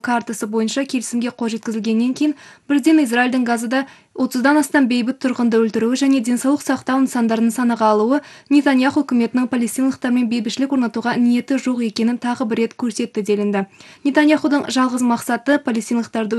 картасы бойынша келісімге қол жеткізілгеннен кейін бірден Израильдің Газада 30-дан астам бейбіт тұрғынды өлтіруі және денсаулық сақтау нысандарын нысанаға алуы Нетаньяху үкіметінің палестиналықтармен бейбітшілік орнатуға ниеті жоқ екенін тағы бір рет көрсетті делінді. Нетаньяхудың жалғыз мақсаты палестиналықтарды